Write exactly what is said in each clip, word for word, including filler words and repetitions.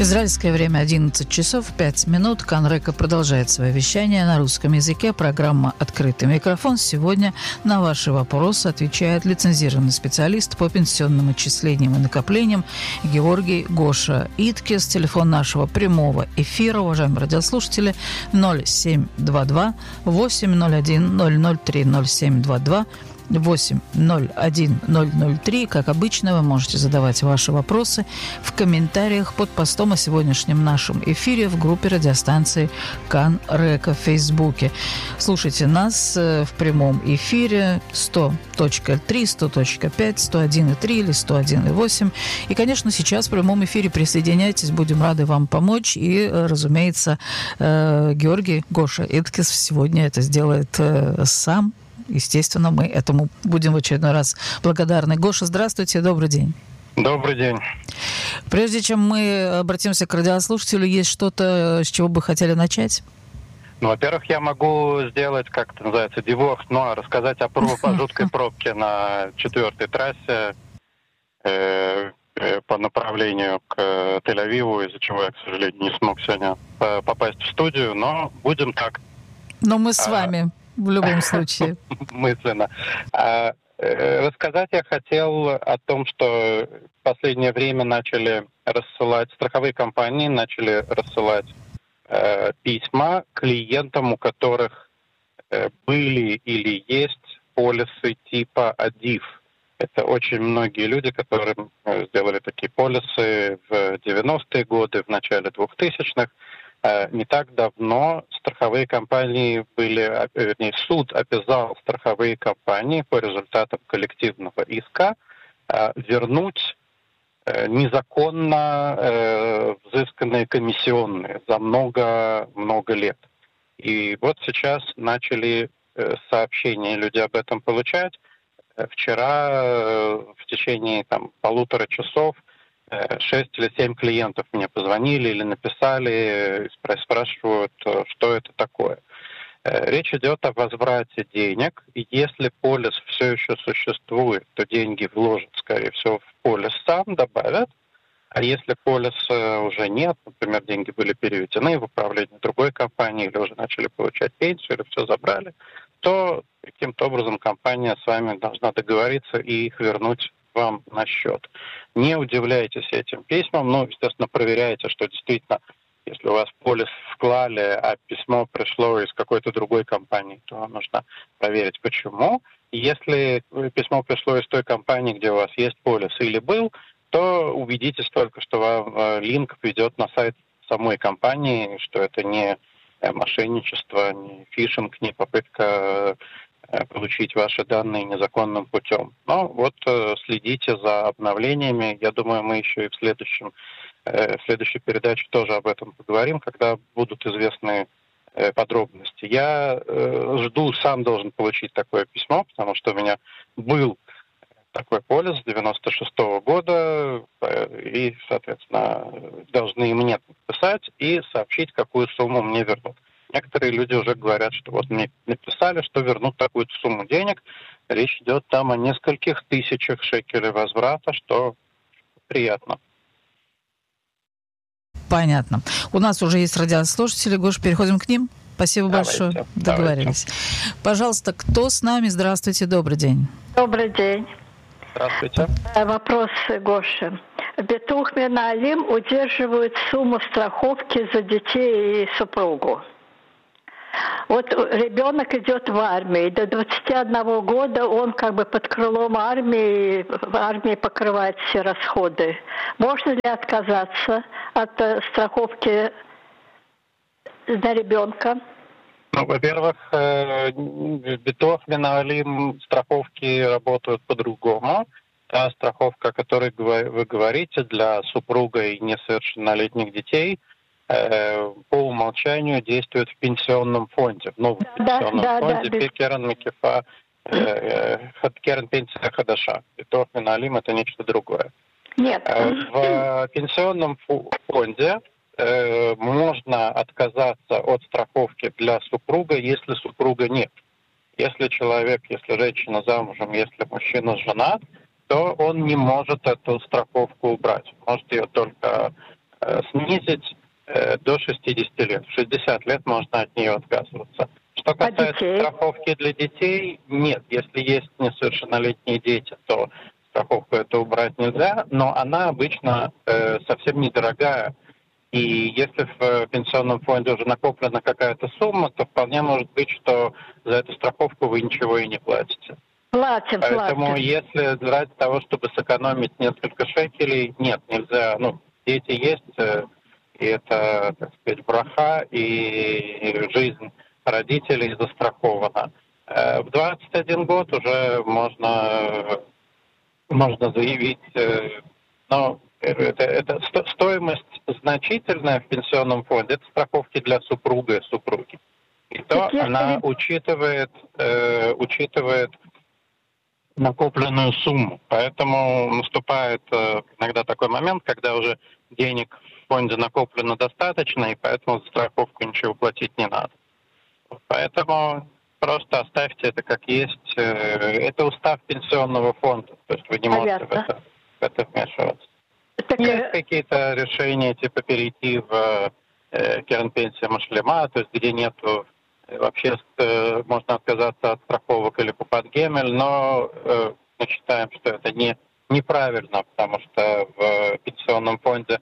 Израильское время одиннадцать часов пять минут. Кан Река продолжает свое вещание на русском языке. Программа «Открытый микрофон». Сегодня на ваши вопросы отвечает лицензированный специалист по пенсионным отчислениям и накоплениям Георгий Гоша Иткис. Телефон нашего прямого эфира, уважаемые радиослушатели, ноль семь два два восемь ноль один ноль ноль три ноль семь два два восемь ноль один ноль ноль три. Как обычно, вы можете задавать ваши вопросы в комментариях под постом о сегодняшнем нашем эфире в группе радиостанции Кан Река в Фейсбуке. Слушайте нас в прямом эфире сто точка три, сто точка пять, сто один и три или сто один и восемь. И, конечно, сейчас в прямом эфире присоединяйтесь, будем рады вам помочь. И, разумеется, Георгий Гоша Иткис сегодня это сделает сам. Естественно, мы этому будем в очередной раз благодарны. Гоша, здравствуйте, добрый день. Добрый день. Прежде чем мы обратимся к радиослушателю, есть что-то, с чего бы хотели начать? Ну, во-первых, я могу сделать, как это называется, диворс, ну, рассказать о, про, о жуткой пробке на четвертой трассе э, э, по направлению к Тель-Авиву, из-за чего я, к сожалению, не смог сегодня попасть в студию, но будем так. Но мы с вами. В любом случае. Мысленно. А, э, рассказать я хотел о том, что в последнее время начали рассылать, страховые компании начали рассылать э, письма клиентам, у которых э, были или есть полисы типа АДИФ. Это очень многие люди, которые э, сделали такие полисы в девяностые годы, в начале двухтысячных. Не так давно страховые компании были, вернее, суд обязал страховые компании по результатам коллективного иска вернуть незаконно взысканные комиссионные за много-много лет. И вот сейчас начали сообщения люди об этом получать. Вчера в течение там, полутора часов шесть или семь клиентов мне позвонили или написали, спрашивают, что это такое. Речь идет о возврате денег, и если полис все еще существует, то деньги вложат, скорее всего, в полис сам, добавят, а если полиса уже нет, например, деньги были переведены в управление другой компании или уже начали получать пенсию, или все забрали, то каким-то образом компания с вами должна договориться и их вернуть вам на счет. Не удивляйтесь этим письмам, но, естественно, проверяйте, что действительно, если у вас полис вклали, а письмо пришло из какой-то другой компании, то нужно проверить, почему. И если письмо пришло из той компании, где у вас есть полис или был, то убедитесь только, что вам линк ведет на сайт самой компании, что это не мошенничество, не фишинг, не попытка получить ваши данные незаконным путем. Но вот э, следите за обновлениями. Я думаю, мы еще и в следующем, э, в следующей передаче тоже об этом поговорим, когда будут известны э, подробности. Я э, жду, сам должен получить такое письмо, потому что у меня был такой полис с девяносто шестого года, э, и, соответственно, должны мне написать и сообщить, какую сумму мне вернут. Некоторые люди уже говорят, что вот мне написали, что вернут такую-то сумму денег. Речь идет там о нескольких тысячах шекелей возврата, что приятно. Понятно. У нас уже есть радиослушатели. Гош, переходим к ним. Спасибо Давайте, большое. Договорились. Давайте. Пожалуйста, кто с нами? Здравствуйте, добрый день. Добрый день. Здравствуйте. Вопрос Гоши. Битух Миналим удерживает сумму страховки за детей и супругу. Вот ребенок идет в армию, до двадцати одного года он как бы под крылом армии, в армии покрывает все расходы. Можно ли отказаться от страховки на ребенка? Ну, во-первых, Битух Миналим страховки работают по-другому. Та страховка, о которой вы говорите, для супруга и несовершеннолетних детей – по умолчанию действует в пенсионном фонде, в новом да, пенсионном да, фонде, да, Керен Микифа, Керен Пенсия Хадаша. Битух Миналим – это нечто другое. Нет. В пенсионном фонде можно отказаться от страховки для супруга, если супруга нет. Если человек, если женщина замужем, если мужчина женат, то он не может эту страховку убрать. Может ее только э, снизить э, до шестидесяти лет. В шестьдесят лет можно от нее отказываться. Что касается а страховки для детей, нет. Если есть несовершеннолетние дети, то страховку эту убрать нельзя, но она обычно э, совсем недорогая. И если в пенсионном фонде уже накоплена какая-то сумма, то вполне может быть, что за эту страховку вы ничего и не платите. Платим, Поэтому платим. если ради того, чтобы сэкономить несколько шекелей, нет, нельзя. Ну, дети есть, э, и это, так сказать, браха, и жизнь родителей застрахована. Э, в двадцать один год уже можно, можно заявить, э, но это, это сто, стоимость значительная в пенсионном фонде, это страховки для супруга и супруги. И то Так если- она учитывает, э, учитывает накопленную сумму. Поэтому наступает э, иногда такой момент, когда уже денег в фонде накоплено достаточно, и поэтому за страховку ничего платить не надо. Поэтому просто оставьте это как есть. Э, это устав пенсионного фонда, то есть вы не можете в это, в это вмешиваться. Так, Есть э, какие-то решения, типа перейти в э, керн-пенсия Машлема, то есть где нету э, вообще э, можно отказаться от страховок или Купат-Гемель, но э, мы считаем, что это не, неправильно, потому что в пенсионном фонде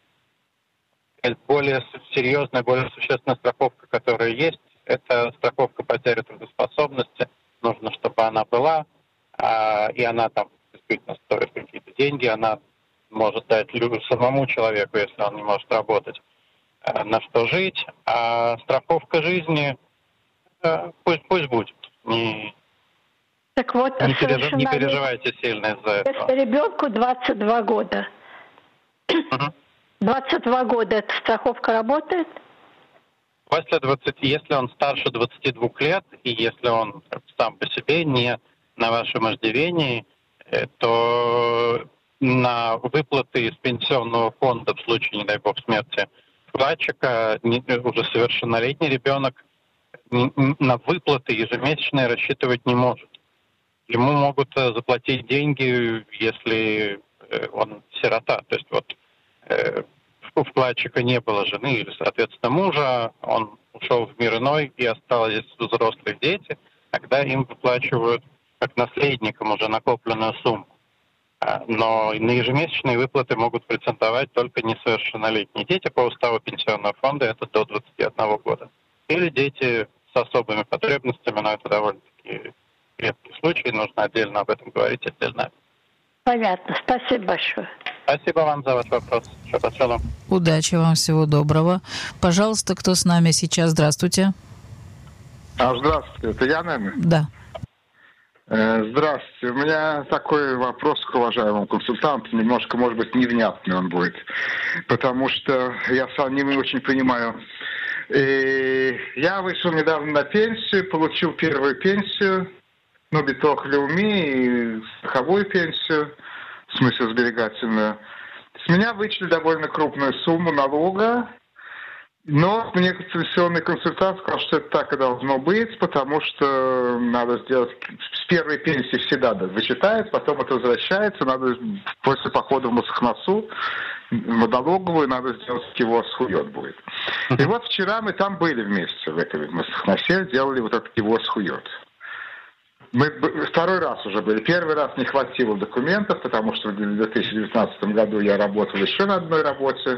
более серьезная, более существенная страховка, которая есть, это страховка потери трудоспособности. Нужно, чтобы она была, а, и она там действительно стоит какие-то деньги, она может дать самому человеку, если он не может работать, на что жить. А страховка жизни пусть, пусть будет. Не, так вот, не, пережив, не переживайте сильно из-за этого. Если ребенку двадцать два года, Угу. двадцать два года эта страховка работает? После двадцати, если он старше двадцати двух лет, и если он сам по себе не на вашем иждивении, то на выплаты из пенсионного фонда в случае, не дай бог, смерти вкладчика, уже совершеннолетний ребенок на выплаты ежемесячные рассчитывать не может. Ему могут заплатить деньги, если он сирота. То есть вот у вкладчика не было жены или, соответственно, мужа, он ушел в мир иной и остались взрослые дети, тогда им выплачивают как наследникам уже накопленную сумму. Но на ежемесячные выплаты могут претендовать только несовершеннолетние дети по уставу пенсионного фонда, это до двадцати одного года. Или дети с особыми потребностями, но это довольно-таки редкий случай, нужно отдельно об этом говорить, отдельно. Понятно, спасибо большое. Спасибо вам за ваш вопрос. Шаббат шалом. Удачи вам, всего доброго. Пожалуйста, кто с нами сейчас? Здравствуйте. А, здравствуйте, это я, наверное? Да. Здравствуйте. У меня такой вопрос к уважаемому консультанту. Немножко, может быть, невнятный он будет. Потому что я сам не очень понимаю. И я вышел недавно на пенсию, получил первую пенсию, ну, битох леуми и страховую пенсию, в смысле сберегательную. С меня вычли довольно крупную сумму налога. Но мне пенсионный консультант сказал, что это так и должно быть, потому что надо сделать с первой пенсии всегда вычитается, потом это возвращается, надо после похода в Масахнасу, в налоговую, надо сделать его схует будет. И вот вчера мы там были вместе в этой Масахнасе, делали вот этот его схует. Мы второй раз уже были. Первый раз не хватило документов, потому что в две тысячи девятнадцатом году я работал еще на одной работе.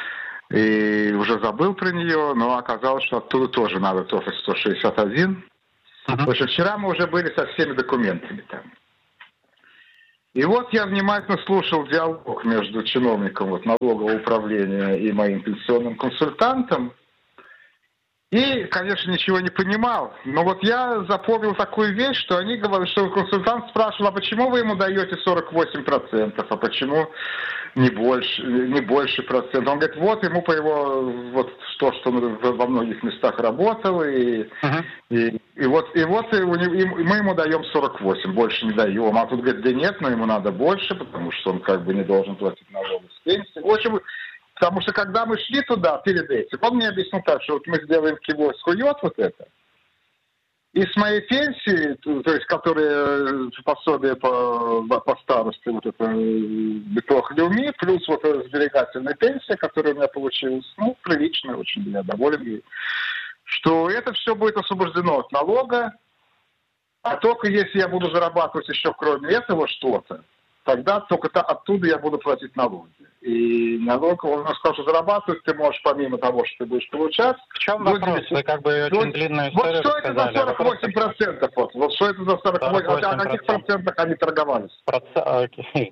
И уже забыл про нее, но оказалось, что оттуда тоже надо ТОФ сто шестьдесят один. Uh-huh. Потому что вчера мы уже были со всеми документами там. И вот я внимательно слушал диалог между чиновником вот, налогового управления и моим пенсионным консультантом. И, конечно, ничего не понимал. Но вот я запомнил такую вещь, что они говорят, что консультант спрашивал, а почему вы ему даете сорок восемь процентов, а почему не больше, не больше процентов. Он говорит, вот ему по его, вот то, что он во многих местах работал, и, uh-huh. и, и вот, и вот и, и мы ему даем сорок восемь, больше не даем. А тут говорит, да нет, но ему надо больше, потому что он как бы не должен платить налоги с пенсии. В общем, потому что когда мы шли туда перед этим, он мне объяснил так, что вот мы сделаем кивой схует вот это, И с моей пенсии, то есть, которые пособие по, по старости, вот это битох люми, плюс вот эта сберегательная пенсия, которая у меня получилась, ну, приличная, очень я доволен, что это все будет освобождено от налога, а только если я буду зарабатывать еще кроме этого что-то, тогда только оттуда я буду платить налоги. И налог, он сказал, что зарабатывать ты можешь помимо того, что ты будешь получать. В чем вопрос? Вы как бы очень вот, длинную историю вот что это за сорок восемь процентов? Вот, вот что это за сорок восемь процентов? О каких процентах они торговались? Окей.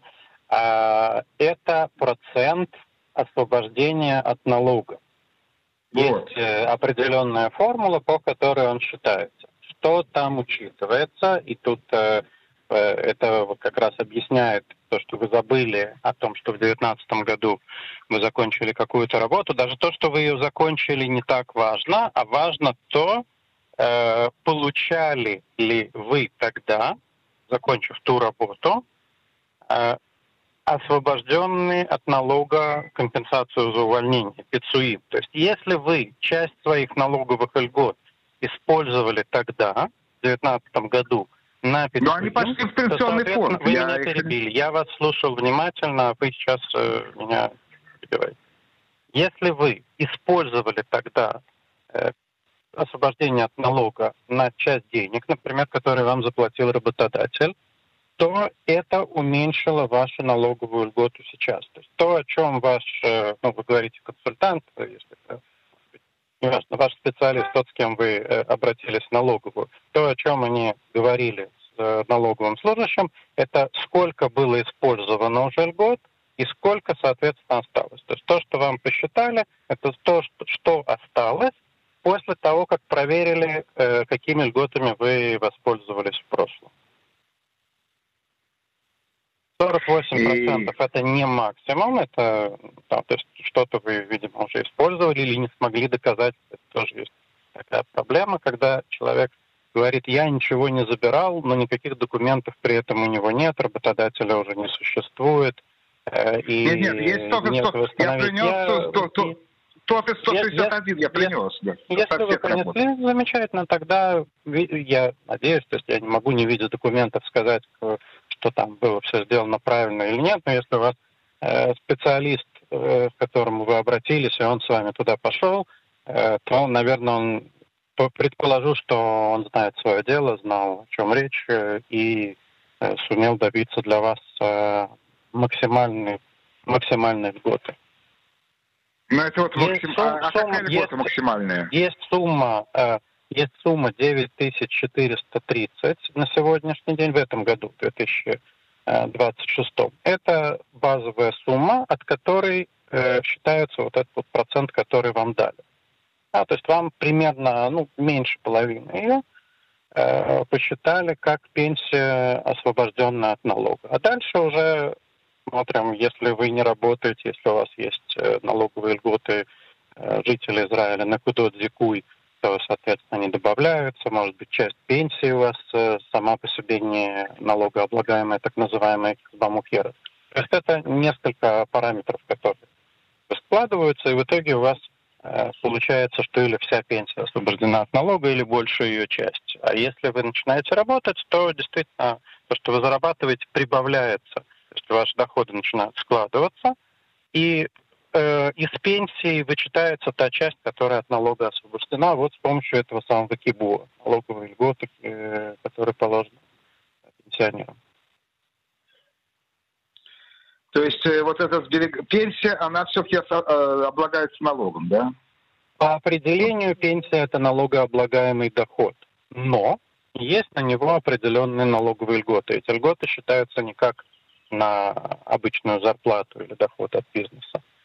А, это процент освобождения от налога. Вот. Есть определенная формула, по которой он считается. Что там учитывается, и тут э, это как раз объясняет то, что вы забыли о том, что в две тысячи девятнадцатом году вы закончили какую-то работу. Даже то, что вы ее закончили, не так важно, а важно то, э, получали ли вы тогда, закончив ту работу, э, освобожденные от налога компенсацию за увольнение, пицуим. То есть если вы часть своих налоговых льгот использовали тогда, в две тысячи девятнадцатом году, на пицуим, но они пошли в пенсионный то, фонд. Вы я меня перебили. Я вас слушал внимательно, а вы сейчас э, меня перебиваете. Если вы использовали тогда э, освобождение от налога на часть денег, например, которые вам заплатил работодатель, то это уменьшило вашу налоговую льготу сейчас. То есть то, о чем ваш, ну, вы говорите, консультант, если это, неважно, ваш специалист, тот, с кем вы обратились в налоговую, то, о чем они говорили с налоговым служащим, это сколько было использовано уже льгот и сколько, соответственно, осталось. То есть то, что вам посчитали, это то, что осталось после того, как проверили, какими льготами вы воспользовались в прошлом. сорок восемь процентов и... это не максимум, это да, то есть что-то вы, видимо, уже использовали или не смогли доказать. Это тоже есть такая проблема, когда человек говорит, я ничего не забирал, но никаких документов при этом у него нет, работодателя уже не существует. Э, и нет, нет, есть сто, нет сто, я принес я... сто, сто, сто шестьдесят один, я принес. Да, если вы принесли, работ. Замечательно, тогда я надеюсь, то есть я не могу, не видя документов, сказать, что там было все сделано правильно или нет, но если у вас э, специалист, э, к которому вы обратились, и он с вами туда пошел, э, то, наверное, он предположу, что он знает свое дело, знал, о чем речь, э, и э, сумел добиться для вас э, максимальной, максимальной льготы. Ну это вот максим... сум, а, а какая льгота есть, максимальная? Есть сумма... Э, Есть сумма девять тысяч четыреста тридцать на сегодняшний день, в этом году, в две тысячи двадцать шестом. Это базовая сумма, от которой э, считается вот этот вот процент, который вам дали. А, то есть вам примерно ну, меньше половины ее э, посчитали как пенсия, освобожденная от налога. А дальше уже смотрим, если вы не работаете, если у вас есть э, налоговые льготы э, жителей Израиля, накудот зикуй, то, соответственно, они добавляются. Может быть, часть пенсии у вас э, сама по себе не налогооблагаемая, так называемая кизбамухера. То есть это несколько параметров, которые складываются, и в итоге у вас э, получается, что или вся пенсия освобождена от налога, или большая ее часть. А если вы начинаете работать, то действительно то, что вы зарабатываете, прибавляется. То есть ваши доходы начинают складываться, и из пенсии вычитается та часть, которая от налога освобождена, вот с помощью этого самого КИБО, налоговой льготы, которые положены пенсионерам. То есть вот эта пенсия, она все-таки облагается налогом, да? По определению пенсия – это налогооблагаемый доход, но есть на него определенные налоговые льготы. Эти льготы считаются не как на обычную зарплату или доход от бизнеса,